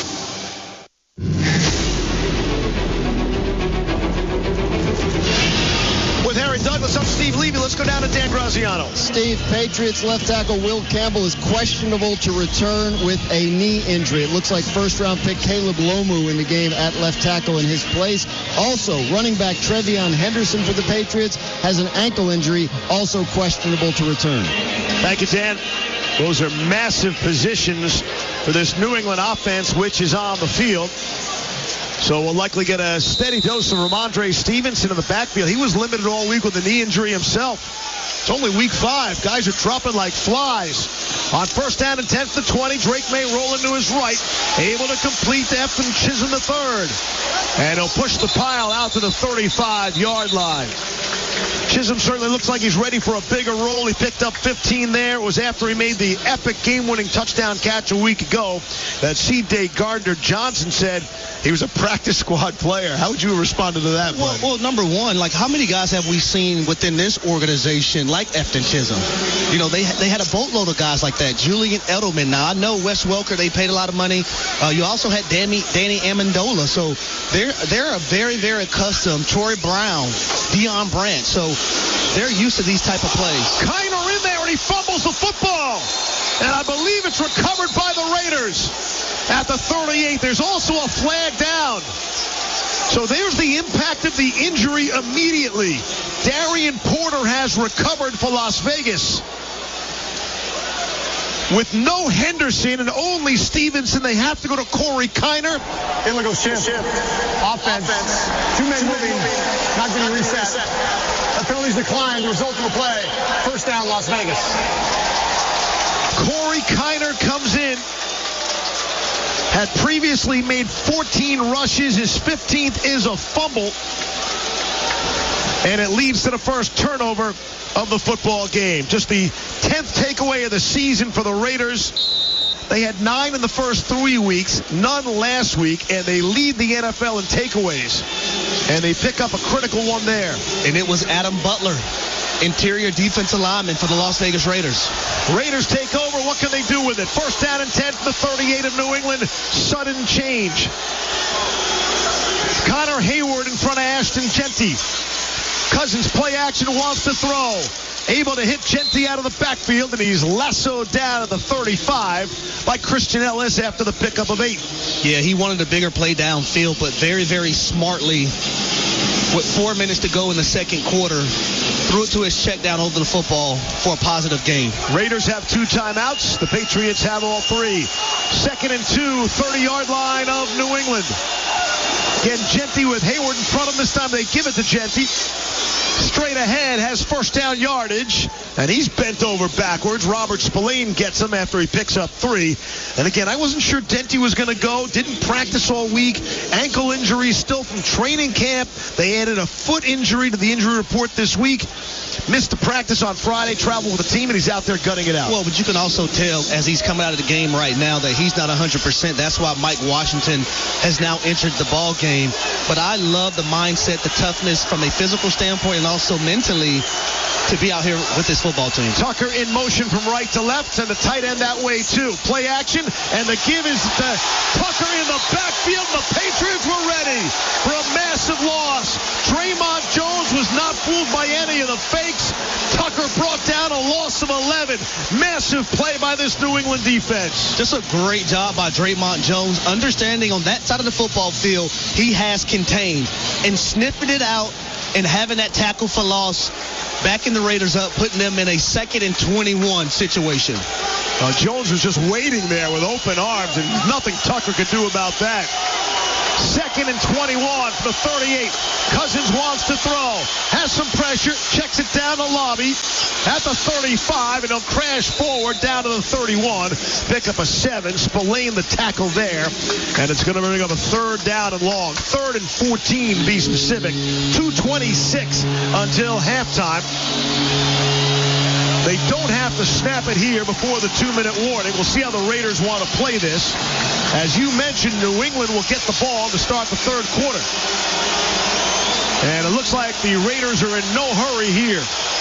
With Harry Douglas, I'm Steve Levy. Let's go down to Dan Graziano. Steve, Patriots left tackle Will Campbell is questionable to return with a knee injury. It looks like first-round pick Caleb Lomu in the game at left tackle in his place. Also, running back Trevion Henderson for the Patriots has an ankle injury, also questionable to return. Thank you, Dan. Those are massive positions for this New England offense, which is on the field. So we'll likely get a steady dose of Ramondre Stevenson in the backfield. He was limited all week with a knee injury himself. It's only week 5. Guys are dropping like flies. On first down and 10th to 20, Drake May rolling to his right, able to complete to Efton Chisholm III. And he'll push the pile out to the 35-yard line. Chisholm certainly looks like he's ready for a bigger role. He picked up 15 there. It was after he made the epic game-winning touchdown catch a week ago that C.J. Gardner-Johnson said he was a practice squad player. How would you have responded to that? Well, number one, like how many guys have we seen within this organization like Efton Chisholm? You know, they had a boatload of guys like that. Julian Edelman. Now, I know Wes Welker, they paid a lot of money. You also had Danny Amendola. So they're a very, very accustomed. Troy Brown, Deion Branch. So they're used to these type of plays. Kiner in there, and he fumbles the football. And I believe it's recovered by the Raiders at the 38. There's also a flag down. So there's the impact of the injury immediately. Darian Porter has recovered for Las Vegas. With no Henderson and only Stevenson, they have to go to Corey Kiner. Illegal shift. Offense. 2 men moving. Not going to reset. The penalties decline. The result of the play. First down, Las Vegas. Corey Kiner comes in. Had previously made 14 rushes. His 15th is a fumble. And it leads to the first turnover of the football game. Just the 10th takeaway of the season for the Raiders. They had 9 in the first 3 weeks, none last week, and they lead the NFL in takeaways. And they pick up a critical one there. And it was Adam Butler, interior defensive lineman for the Las Vegas Raiders. Raiders take over. What can they do with it? First down and 10 from the 38 of New England. Sudden change. Connor Hayward in front of Ashton Jeanty. Cousins play action, wants to throw. Able to hit Jeanty out of the backfield, and he's lassoed down at the 35 by Christian Ellis after the pickup of 8. Yeah, he wanted a bigger play downfield, but very, very smartly, with 4 minutes to go in the second quarter, threw it to his check down over the football for a positive gain. Raiders have 2 timeouts. The Patriots have all 3. Second and 2, 30-yard line of New England. Again, Jeanty with Hayward in front of him. This time they give it to Jeanty. straight ahead, has first down yardage, and he's bent over backwards. Robert Spillane gets him after he picks up 3. And again, I wasn't sure Denty was going to go. Didn't practice all week. Ankle injury still from training camp. They added a foot injury to the injury report this week. Missed the practice on Friday, traveled with the team, and he's out there gutting it out. Well, but you can also tell as he's coming out of the game right now that he's not 100%. That's why Mike Washington has now entered the ball game. But I love the mindset, the toughness from a physical standpoint and also mentally to be out here with this football team. Tucker in motion from right to left, and the tight end that way too. Play action, and the give is to Tucker in the backfield. The Patriots were ready for a massive loss. Draymond Jones was not fooled by any of the fakes. Tucker brought down a loss of 11. Massive play by this New England defense. Just a great job by Draymond Jones, understanding on that side of the football field he has contained and sniffing it out and having that tackle for loss, backing the Raiders up, putting them in a 2nd and 21 situation. Jones was just waiting there with open arms, and nothing Tucker could do about that. 2nd and 21 from the 38. Cousins wants to throw. Has some pressure. Checks it down the lobby at the 35, and he'll crash forward down to the 31. Pick up a 7. Spillane the tackle there, and it's going to bring up a 3rd down and long. 3rd and 14, be specific. 2:26 until halftime. They don't have to snap it here before the 2-minute warning. We'll see how the Raiders want to play this. As you mentioned, New England will get the ball to start the 3rd quarter. And it looks like the Raiders are in no hurry here.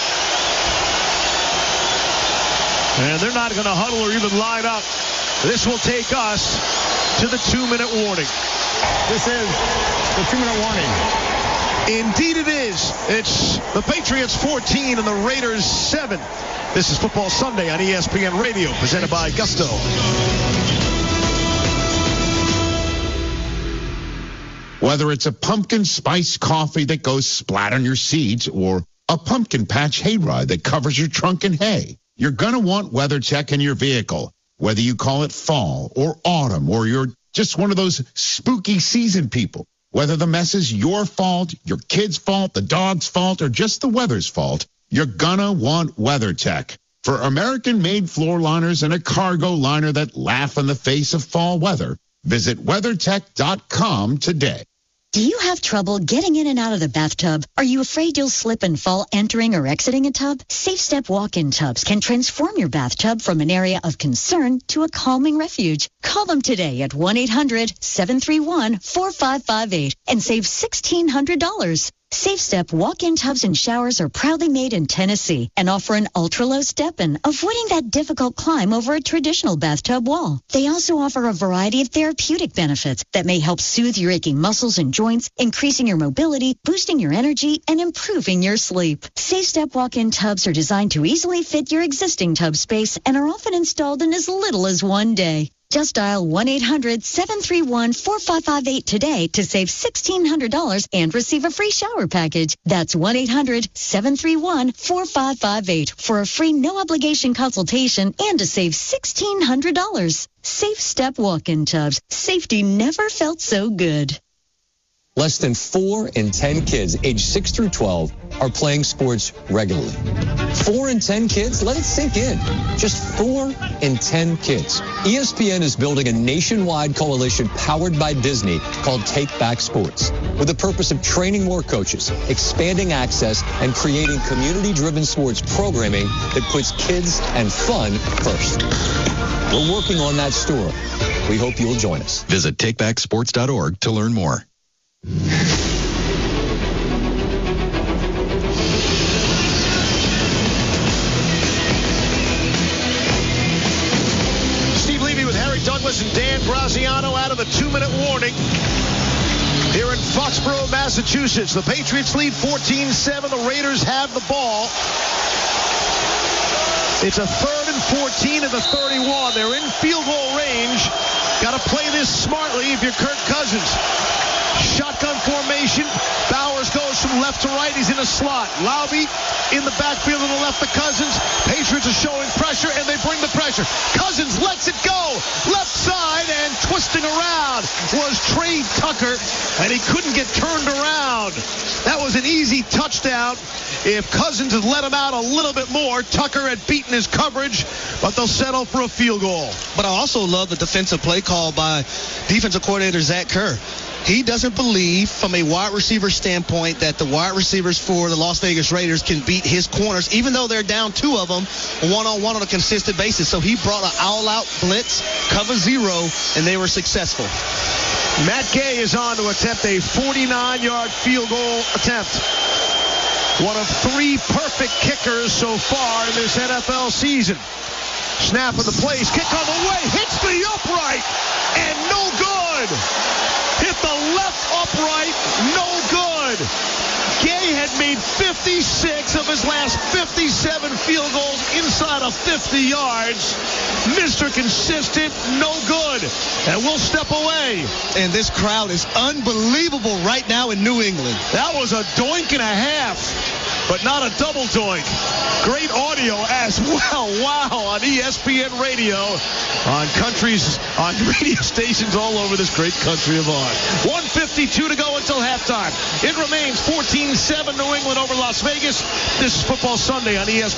And they're not going to huddle or even line up. This will take us to the 2-minute warning. This is the 2-minute warning. Indeed it is. It's the Patriots 14 and the Raiders 7. This is Football Sunday on ESPN Radio, presented by Gusto. Whether it's a pumpkin spice coffee that goes splat on your seats or a pumpkin patch hayride that covers your trunk in hay, you're going to want WeatherTech in your vehicle. Whether you call it fall or autumn or you're just one of those spooky season people. Whether the mess is your fault, your kid's fault, the dog's fault, or just the weather's fault, you're gonna want WeatherTech. For American-made floor liners and a cargo liner that laugh in the face of fall weather, visit WeatherTech.com today. Do you have trouble getting in and out of the bathtub? Are you afraid you'll slip and fall entering or exiting a tub? SafeStep walk-in tubs can transform your bathtub from an area of concern to a calming refuge. Call them today at 1-800-731-4558 and save $1,600. SafeStep walk-in tubs and showers are proudly made in Tennessee and offer an ultra-low step-in, avoiding that difficult climb over a traditional bathtub wall. They also offer a variety of therapeutic benefits that may help soothe your aching muscles and joints, increasing your mobility, boosting your energy, and improving your sleep. SafeStep walk-in tubs are designed to easily fit your existing tub space and are often installed in as little as 1 day. Just dial 1-800-731-4558 today to save $1,600 and receive a free shower package. That's 1-800-731-4558 for a free no-obligation consultation and to save $1,600. SafeStep walk-in tubs. Safety never felt so good. Less than 4 in 10 kids aged 6 through 12 are playing sports regularly. 4 in 10 kids? Let it sink in. Just 4 in 10 kids. ESPN is building a nationwide coalition powered by Disney called Take Back Sports, with the purpose of training more coaches, expanding access, and creating community-driven sports programming that puts kids and fun first. We're working on that story. We hope you'll join us. Visit takebacksports.org to learn more. Steve Levy with Harry Douglas and Dan Graziano out of the 2-minute warning here in Foxborough, Massachusetts. The Patriots lead 14-7. The Raiders have the ball. It's a 3rd and 14 at the 31. They're in field goal range. Got to play this smartly if you're Kirk Cousins. Shotgun formation. Bauer Flowers goes from left to right. He's in a slot. Laube in the backfield on the left to Cousins. Patriots are showing pressure, and they bring the pressure. Cousins lets it go. Left side, and twisting around was Trey Tucker, and he couldn't get turned around. That was an easy touchdown. If Cousins had let him out a little bit more, Tucker had beaten his coverage, but they'll settle for a field goal. But I also love the defensive play call by defensive coordinator Zach Kerr. He doesn't believe, from a wide receiver standpoint, that the wide receivers for the Las Vegas Raiders can beat his corners, even though they're down two of them one-on-one on a consistent basis. So he brought an all-out blitz, cover zero, and they were successful. Matt Gay is on to attempt a 49-yard field goal attempt. One of three perfect kickers so far in this NFL season. Snap of the plays, kick on the way, hits the upright, and no good. Hit the left upright, no good. Gay had made 56 of his last 57 field goals inside of 50 yards. Mr. Consistent, no good. And we'll step away. And this crowd is unbelievable right now in New England. That was a doink and a half, but not a double doink. Great audio as well. Wow, on ESPN Radio, on radio stations all over this great country of ours. 1:52 to go until halftime. It remains 14-7 New England over Las Vegas. This is Football Sunday on ESPN.